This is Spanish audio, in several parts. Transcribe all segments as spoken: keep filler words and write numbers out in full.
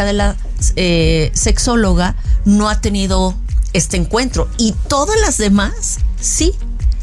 hija de la eh, sexóloga no ha tenido este encuentro y todas las demás sí.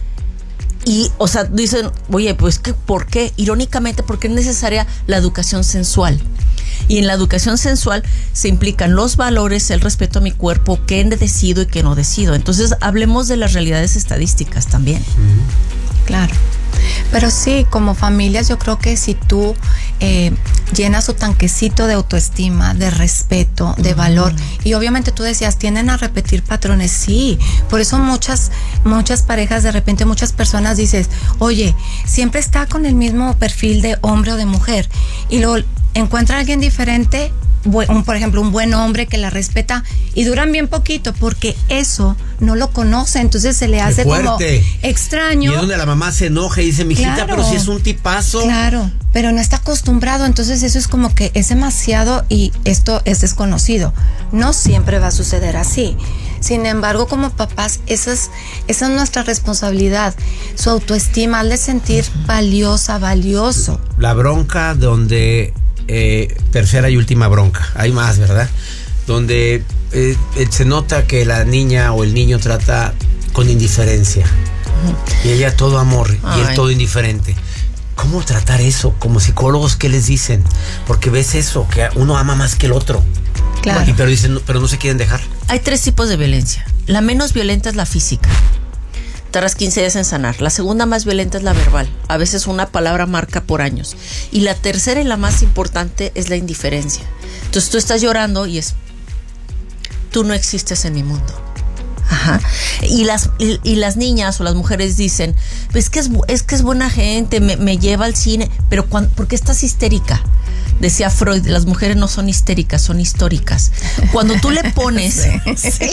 Y, o sea, dicen, oye, pues, ¿qué, ¿por qué? Irónicamente, porque es necesaria la educación sensual. Y en la educación sensual se implican los valores, el respeto a mi cuerpo, qué decido y qué no decido. Entonces, hablemos de las realidades estadísticas también. Claro. Pero sí, como familias, yo creo que si tú eh, llenas su tanquecito de autoestima, de respeto, de valor, y obviamente tú decías, tienden a repetir patrones, sí, por eso muchas, muchas parejas, de repente muchas personas dices, oye, siempre está con el mismo perfil de hombre o de mujer, y luego encuentra a alguien diferente, un, por ejemplo, un buen hombre que la respeta, y duran bien poquito, porque eso no lo conoce, entonces se le hace como extraño. Y es donde la mamá se enoja y dice, mijita, claro, pero si es un tipazo. Claro, pero no está acostumbrado, entonces eso es como que es demasiado y esto es desconocido. No siempre va a suceder así. Sin embargo, como papás, esa es, esa es nuestra responsabilidad. Su autoestima, al de sentir valiosa, valioso. La bronca donde, eh, tercera y última bronca, hay más, ¿verdad? Donde eh, se nota que la niña o el niño trata con indiferencia. Uh-huh. Y ella todo amor. Ay. Y él todo indiferente. ¿Cómo tratar eso? Como psicólogos, ¿qué les dicen? Porque ves eso, que uno ama más que el otro. Claro. Y pero dicen, pero no se quieren dejar. Hay tres tipos de violencia. La menos violenta es la física. Tardas quince días en sanar. La segunda más violenta es la verbal. A veces una palabra marca por años. Y la tercera y la más importante es la indiferencia. Entonces tú estás llorando y es, tú no existes en mi mundo. Ajá. Y las y, y las niñas o las mujeres dicen, es que es, es que es buena gente, me, me lleva al cine, pero cuando, ¿por qué estás histérica? Decía Freud, las mujeres no son histéricas, son históricas. Cuando tú le pones, sí. ¿sí?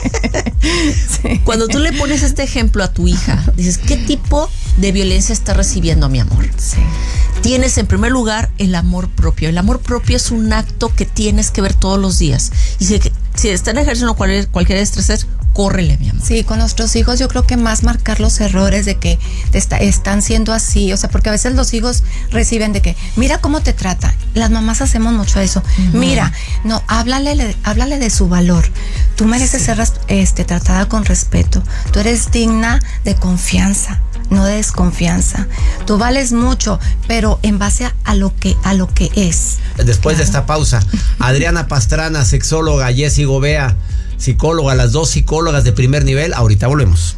Sí. Cuando tú le pones este ejemplo a tu hija, dices, ¿qué tipo de violencia está recibiendo mi amor? Sí. Tienes en primer lugar el amor propio. El amor propio es un acto que tienes que ver todos los días. Y si, si están ejerciendo cualquier, cualquier estrés, córrele, mi amor. Sí, con nuestros hijos yo creo que más marcar los errores de que te está, están siendo así, o sea, porque a veces los hijos reciben de que, mira cómo te trata. Las mamás hacemos mucho eso. Uh-huh. Mira, no, háblale, háblale de su valor. Tú mereces sí. ser este, tratada con respeto. Tú eres digna de confianza, no de desconfianza. Tú vales mucho, pero en base a, a lo que a lo que es. Después claro. de esta pausa, Adriana Pastrana, sexóloga, Jessy Gobea, psicóloga, las dos psicólogas de primer nivel. Ahorita volvemos.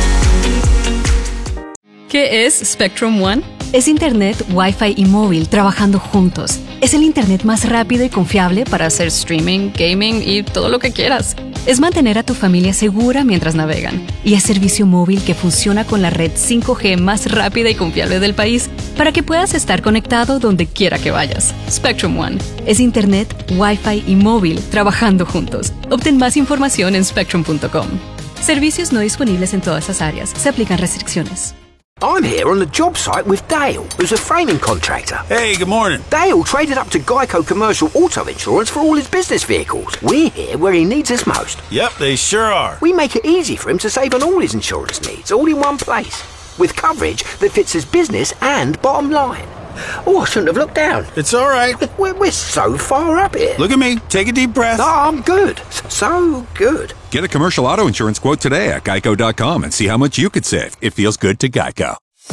¿Qué es Spectrum One? Es internet, Wi-Fi y móvil trabajando juntos. Es el internet más rápido y confiable para hacer streaming, gaming y todo lo que quieras. Es mantener a tu familia segura mientras navegan. Y es servicio móvil que funciona con la red cinco G más rápida y confiable del país para que puedas estar conectado donde quiera que vayas. Spectrum One. Es internet, Wi-Fi y móvil trabajando juntos. Obtén más información en spectrum punto com. Servicios no disponibles en todas las áreas. Se aplican restricciones. I'm here on the job site with Dale, who's a framing contractor. Hey, good morning. Dale traded up to Geico Commercial Auto Insurance for all his business vehicles. We're here where he needs us most. Yep, they sure are. We make it easy for him to save on all his insurance needs, all in one place, with coverage that fits his business and bottom line. Oh, I shouldn't have looked down. It's all right. We're, we're so far up here. Look at me. Take a deep breath. Oh, I'm good. So good. Get a commercial auto insurance quote today at geico dot com and see how much you could save. It feels good to Geico.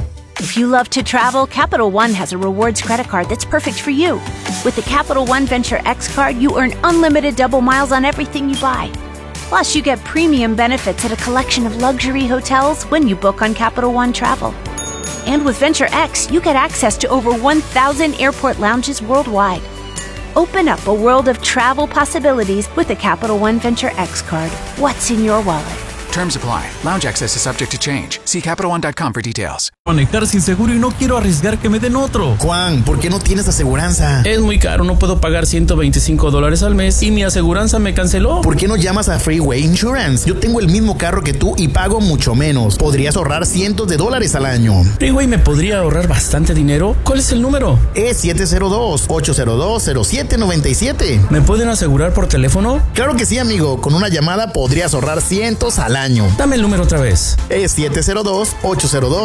If you love to travel, Capital One has a rewards credit card that's perfect for you. With the Capital One Venture X card, you earn unlimited double miles on everything you buy. Plus, you get premium benefits at a collection of luxury hotels when you book on Capital One Travel. And with Venture X, you get access to over one thousand airport lounges worldwide. Open up a world of travel possibilities with the Capital One Venture X card. What's in your wallet? Terms apply. Lounge access is subject to change. See Capital One dot com for details. Conectar sin seguro y no quiero arriesgar que me den otro. Juan, ¿por qué no tienes aseguranza? Es muy caro, no puedo pagar ciento veinticinco dólares al mes y mi aseguranza me canceló. ¿Por qué no llamas a Freeway Insurance? Yo tengo el mismo carro que tú y pago mucho menos. Podrías ahorrar cientos de dólares al año. Freeway me podría ahorrar bastante dinero. ¿Cuál es el número? Es siete cero dos, ocho cero dos, cero siete nueve siete. ¿Me pueden asegurar por teléfono? Claro que sí, amigo. Con una llamada podrías ahorrar cientos al año. Dame el número otra vez. Es siete cero dos, ocho cero dos, cero siete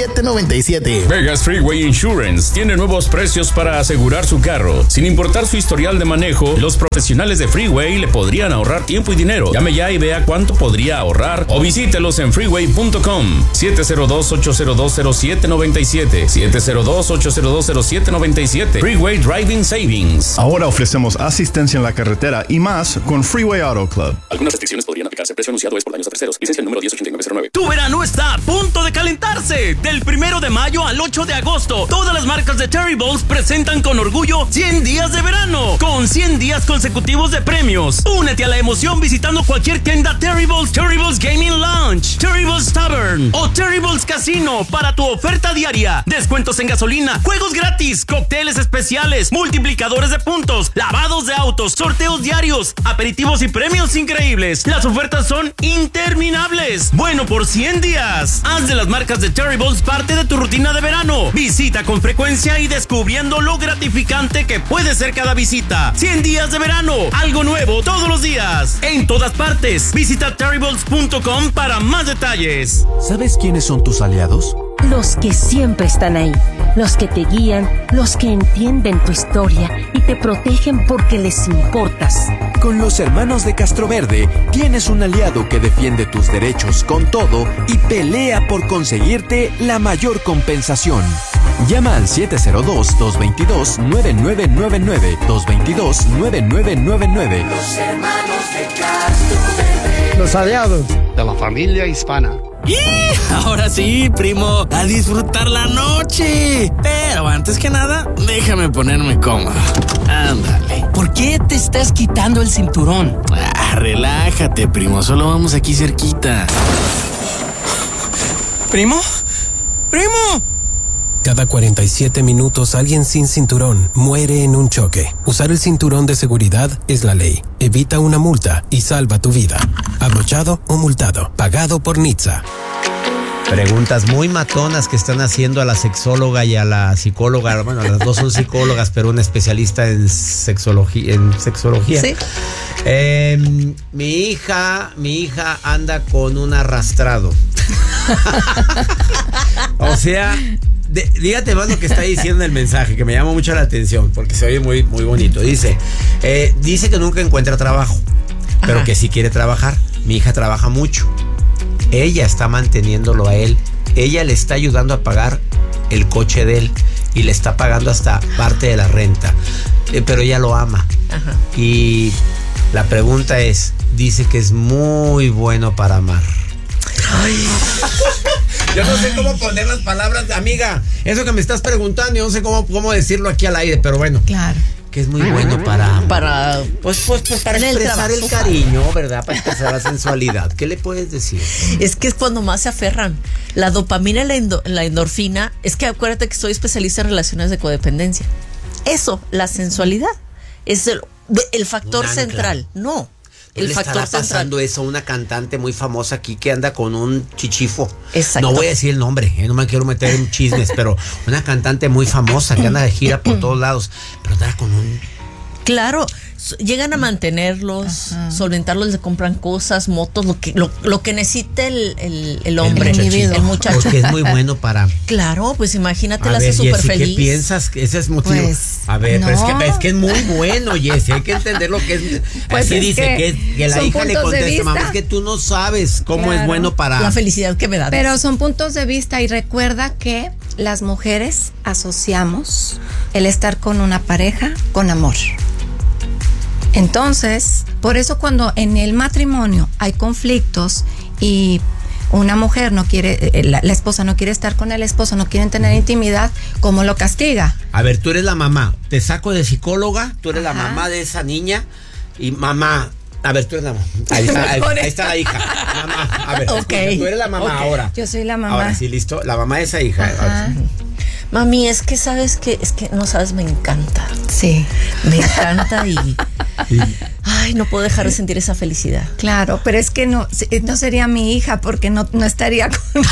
siete noventa y siete. Vegas Freeway Insurance tiene nuevos precios para asegurar su carro. Sin importar su historial de manejo, los profesionales de Freeway le podrían ahorrar tiempo y dinero. Llame ya y vea cuánto podría ahorrar o visítelos en freeway punto com. siete cero dos, ocho cero dos, cero siete nueve siete. siete cero dos, ocho cero dos, cero siete nueve siete. Freeway Driving Savings. Ahora ofrecemos asistencia en la carretera y más con Freeway Auto Club. Algunas restricciones podrían aplicarse. Precio anunciado es por daños a terceros. Licencia número diez ochenta y nueve cero nueve. Tu verano está a punto de calentarse. Del primero de mayo al ocho de agosto, todas las marcas de Terribles presentan con orgullo cien días de verano, con cien días consecutivos de premios. Únete a la emoción visitando cualquier tienda Terribles, Terribles Gaming Lounge, Terribles Tavern o Terribles Casino para tu oferta diaria. Descuentos en gasolina, juegos gratis, cócteles especiales, multiplicadores de puntos, lavados de autos, sorteos diarios, aperitivos y premios increíbles. Las ofertas son interminables. Bueno, por cien días. Haz de las marcas de Terribles parte de tu rutina de verano. Visita con frecuencia y descubriendo lo gratificante que puede ser cada visita. cien días de verano. Algo nuevo todos los días. En todas partes. Visita terribles punto com para más detalles. ¿Sabes quiénes son tus aliados? Los que siempre están ahí, los que te guían, los que entienden tu historia y te protegen porque les importas. Con los hermanos de Castroverde tienes un aliado que defiende tus derechos con todo y pelea por conseguirte la mayor compensación. Llama al siete cero dos, dos dos dos, nueve nueve nueve nueve, dos dos dos, nueve nueve nueve nueve. Los hermanos de Castroverde. Los aliados de la familia hispana. ¡Y! Ahora sí, primo, a disfrutar la noche. Pero antes que nada, déjame ponerme cómodo. Ándale. ¿Por qué te estás quitando el cinturón? Ah, relájate, primo, solo vamos aquí cerquita. ¿Primo? ¡Primo! Cada cuarenta y siete minutos alguien sin cinturón muere en un choque. Usar el cinturón de seguridad es la ley. Evita una multa y salva tu vida. Abrochado o multado. Pagado por N H T S A. Preguntas muy matonas que están haciendo a la sexóloga y a la psicóloga. Bueno, las dos son psicólogas, pero una especialista en sexología. En sexología. Sí. Eh, mi hija, mi hija anda con un arrastrado. O sea, de, dígate más lo que está diciendo el mensaje, que me llama mucho la atención, porque se oye muy, muy bonito. Dice, eh, dice que nunca encuentra trabajo, pero Ajá. que sí quiere trabajar. Mi hija trabaja mucho. Ella está manteniéndolo a él. Ella le está ayudando a pagar el coche de él y le está pagando hasta parte de la renta. Eh, pero ella lo ama. Ajá. Y la pregunta es, dice que es muy bueno para amar. Ay. Yo no sé cómo poner las palabras, amiga. Eso que me estás preguntando, yo no sé cómo, cómo decirlo aquí al aire, pero bueno. Claro. Que es muy bueno para... Para... Pues, pues, pues para expresar el, el cariño, ¿verdad? Para expresar la sensualidad. ¿Qué le puedes decir? Es que es cuando más se aferran. La dopamina y la, endo, la endorfina. Es que acuérdate que soy especialista en relaciones de codependencia. Eso, la sensualidad, es el, el factor central. No. El le factor estará pasando central. Eso a una cantante muy famosa aquí que anda con un chichifo. Exacto. No voy a decir el nombre, eh, no me quiero meter en chismes, pero una cantante muy famosa que anda de gira por todos lados, pero anda con un... Claro, llegan a mantenerlos, Ajá. solventarlos, les compran cosas, motos, lo que lo, lo que necesite el, el, el hombre, el, el muchacho. Porque es muy bueno para... Claro, pues imagínate, a la hace súper feliz. ¿Qué piensas? Ese es motivo. Pues, a ver, no. pero es que, es que es muy bueno, Jessy, hay que entender lo que es. Pues así es dice, que, que, que la hija le contesta, mamá, es que tú no sabes cómo claro. es bueno para... La felicidad que me da. Pero son puntos de vista y recuerda que las mujeres asociamos el estar con una pareja con amor. Entonces, por eso cuando en el matrimonio hay conflictos y una mujer no quiere, la, la esposa no quiere estar con el esposo, no quieren tener intimidad, ¿cómo lo castiga? A ver, tú eres la mamá, te saco de psicóloga, tú eres Ajá. la mamá de esa niña y mamá, a ver, tú eres la mamá, ahí está, ahí, ahí está la hija, mamá, a ver, okay. tú eres la mamá okay. ahora. Yo soy la mamá. Ahora sí, listo, la mamá de esa hija. Ajá. Mami, es que sabes que, es que no sabes, me encanta. Sí. Me encanta y... Ay, no puedo dejar de sentir esa felicidad. Claro, pero es que no, no sería mi hija porque no, no estaría con él.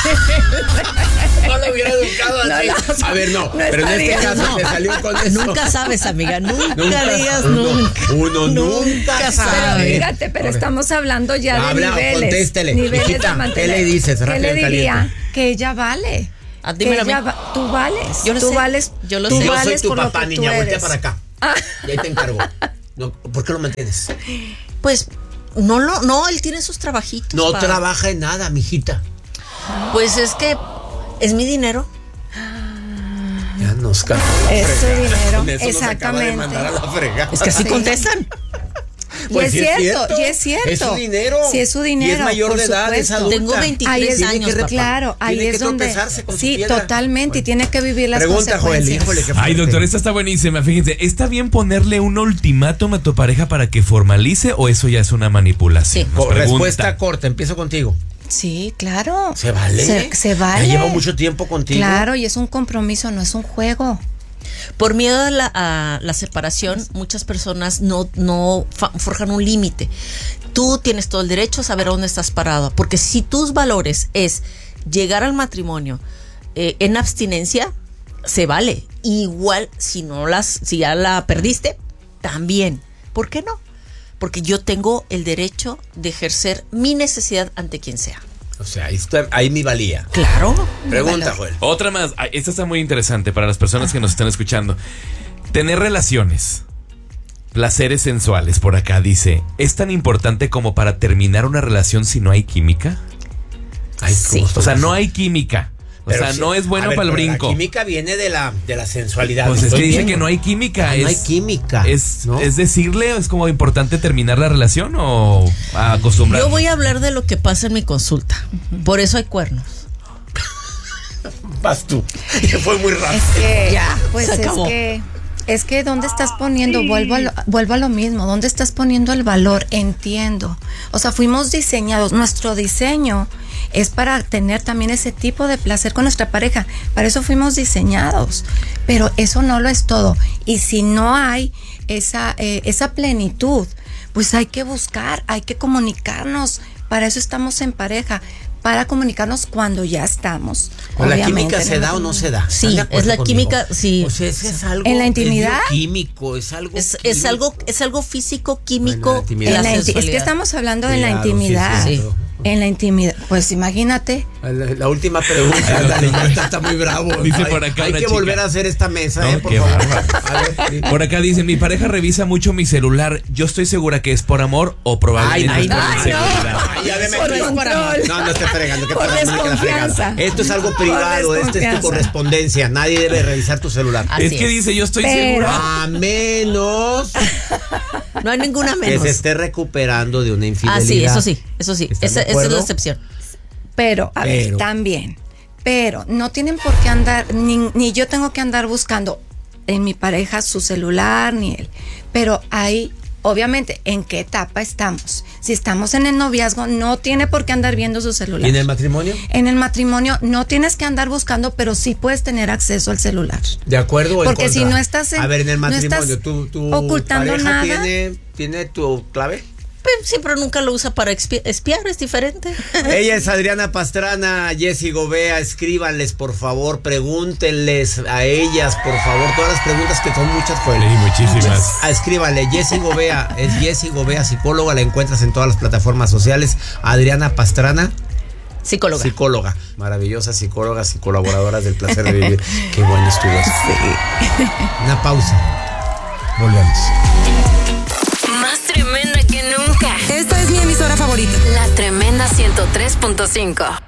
No lo hubiera educado así. No, no, a ver, no, no pero estaría, en este caso no. te salió con eso. Nunca sabes, amiga, nunca, nunca digas uno, nunca. Uno nunca sabe. Pero fíjate, pero estamos hablando ya no, de habla, niveles. Contéstele. Niveles Hijita, de ¿qué le dices? ¿Qué le diría? Caliente. Que ella vale. Ah, dímelo a mí. Va, tú vales. Yo lo tú sé. vales. Yo lo tú sé. Yo vales soy tu por papá, lo que niña, tú voltea eres. para acá. Y ahí te encargo. No, ¿por qué lo mantienes? Pues no lo, no, él tiene sus trabajitos. No pa. trabaja en nada, mijita. Pues es que es mi dinero. Ya nos cagó la Es su fregada. dinero, Con eso nos acaba de exactamente. mandar a la fregada. Es que así Sí. contestan. Pues y, sí es es cierto, cierto. y es cierto. Es su dinero. Sí, es su dinero. Y es mayor por de edad, es supuesto. adulta. Tengo veintitrés Ahí es, años, papá. Claro, ahí Tiene es que donde. tropezarse con su Sí, piedra. totalmente. Bueno. Y tiene que vivir las Pregunta, Joel, consecuencias. híjole, qué Ay, fuerte. doctor, esta está buenísima. Fíjense, ¿está bien ponerle un ultimátum a tu pareja para que formalice o eso ya es una manipulación? Sí. Nos Co- pregunta. Respuesta corta, empiezo contigo. Sí, claro. ¿Se vale? Se, se vale. Ya llevo mucho tiempo contigo. Claro, y es un compromiso, no es un juego. Por miedo a la, a la separación, muchas personas no, no fa- forjan un límite. Tú tienes todo el derecho a saber dónde estás parado, porque si tus valores es llegar al matrimonio eh, en abstinencia, se vale. Igual si no las, si ya la perdiste, también. ¿Por qué no? Porque yo tengo el derecho de ejercer mi necesidad ante quien sea. O sea, ahí, está, ahí mi valía. Claro. Pregunta, Joel. Otra más. Ay, esta está muy interesante para las personas que nos están escuchando. Tener relaciones, placeres sensuales, por acá dice, ¿es tan importante como para terminar una relación si no hay química? Ay, Sí. O sea, no hay química. O Pero sea, sí. no es bueno A ver, para el pero brinco. La química viene de la, de la sensualidad. Pues es Estoy que dice viendo. que no hay química. Ah, es, no hay química. Es, ¿no? es decirle, es como importante terminar la relación o acostumbrar. Yo voy a hablar de lo que pasa en mi consulta. Por eso hay cuernos. Vas tú. Fue muy rápido. Es que, Ya, pues se es acabó. que, es que ¿dónde estás poniendo? Vuelvo a, lo, vuelvo a lo mismo, ¿dónde estás poniendo el valor? Entiendo. O sea, fuimos diseñados, nuestro diseño es para tener también ese tipo de placer con nuestra pareja. Para eso fuimos diseñados. Pero eso no lo es todo. Y si no hay esa, eh, esa plenitud, pues hay que buscar, hay que comunicarnos. Para eso estamos en pareja. Para comunicarnos cuando ya estamos. ¿La obviamente, química se en da el o no se da? Sí, ¿Están de acuerdo es la conmigo? química, sí. O sea, es, es algo. ¿En la intimidad? Es químico, es algo. Es, es químico. algo, es algo físico, químico. Bueno, la intimidad. En la inti- es sensualidad. que estamos hablando en la Cuidado, intimidad. sí, sí, sí. En la intimidad. Pues imagínate. La, la última pregunta, ándale, ya está, está muy bravo. Dice Hay- por acá Hay una que chica. volver a hacer esta mesa, No, eh, por qué favor. bárbaro. A ver, sí. Por acá dice, mi pareja revisa mucho mi celular. Yo estoy segura que es por amor o probablemente Ay, es por ay, inseguridad. Ay, ya veme Por aquí. control. No, no esté fregando. ¿Qué Por pasa? No me queda fregada. desconfianza. Esto es algo Por privado, esta es tu desconfianza. correspondencia. Nadie debe revisar tu celular. Así Es que es. dice, yo estoy Pero- segura. A menos No hay ninguna que menos. se esté recuperando de una Ah, infidelidad. sí, eso sí, eso sí. ¿Están Esa, de esa es acuerdo? la excepción. Pero, a ver, Pero. también. Pero no tienen por qué andar, ni, ni yo tengo que andar buscando en mi pareja su celular, ni él. Pero ahí, obviamente, ¿en qué etapa estamos? Si estamos en el noviazgo, no tiene por qué andar viendo su celular. ¿Y en el matrimonio? En el matrimonio no tienes que andar buscando, pero sí puedes tener acceso al celular. ¿De acuerdo o en Porque contra? si no estás en- A ver, en el no matrimonio, estás ¿tú, tú ocultando pareja nada. Tiene, ¿Tiene tu clave? Pues, sí, pero nunca lo usa para expi- espiar, es diferente. Ella es Adriana Pastrana, Jessy Gobea, escríbanles por favor, pregúntenles a ellas por favor, todas las preguntas que son muchas fue. Sí, muchísimas. Ah, escríbanle, Jessy Gobea, es Jessy Gobea, psicóloga, la encuentras en todas las plataformas sociales. Adriana Pastrana, Psicóloga. psicóloga, maravillosa psicóloga y colaboradoras del placer de vivir. Qué bueno estuvo esto. Una pausa. Volvemos. Más tremenda que nunca. Esta es mi emisora favorita. La Tremenda ciento tres punto cinco.